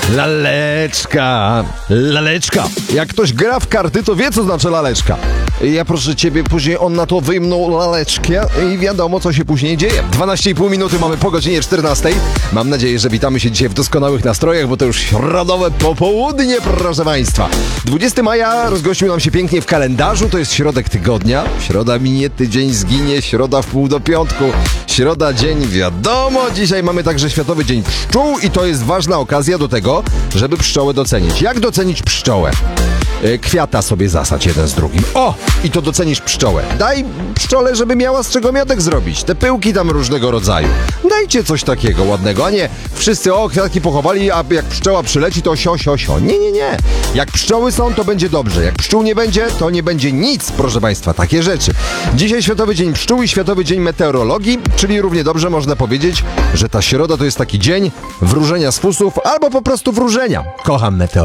Laleczka, laleczka. Jak ktoś gra w karty, to wie, co znaczy laleczka. Ja proszę ciebie, później on na to wyjmnął laleczkę i wiadomo, co się później dzieje. 12,5 minuty mamy po godzinie 14. Mam nadzieję, że witamy się dzisiaj w doskonałych nastrojach, bo to już środowe popołudnie, proszę państwa. 20 maja rozgościł nam się pięknie w kalendarzu, to jest środek tygodnia. Środa minie, tydzień zginie, środa w pół do piątku. Środa, dzień wiadomo. Dzisiaj mamy także Światowy Dzień Pszczół i to jest ważna okazja do tego, żeby pszczołę docenić. Jak docenić pszczołę? Kwiata sobie zasać jeden z drugim. O! I to docenisz pszczołę. Daj pszczole, żeby miała z czego miodek zrobić. Te pyłki tam różnego rodzaju. Dajcie coś takiego ładnego, a nie wszyscy kwiatki pochowali, a jak pszczoła przyleci, to sio. Nie. Jak pszczoły są, to będzie dobrze. Jak pszczół nie będzie, to nie będzie nic, proszę państwa. Takie rzeczy. Dzisiaj Światowy Dzień Pszczół i Światowy Dzień Meteorologii, czyli równie dobrze można powiedzieć, że ta środa to jest taki dzień wróżenia z fusów albo po prostu wróżenia. Kocham meteorologię.